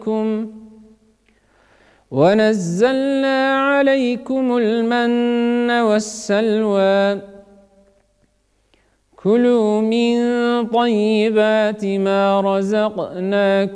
ونزلنا عليكم المن والسلوى كلوا من طيبات ما رزقناكم